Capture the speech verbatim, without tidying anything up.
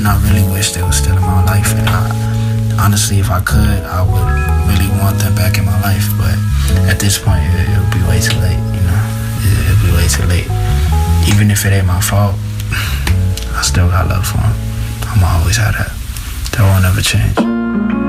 I really wish they were still in my life. And I, honestly, if I could, I would really want them back in my life. But at this point, it, it would be way too late, you know? It, it would be way too late. Even if it ain't my fault, I still got love for them. I'ma always have that. That won't ever change.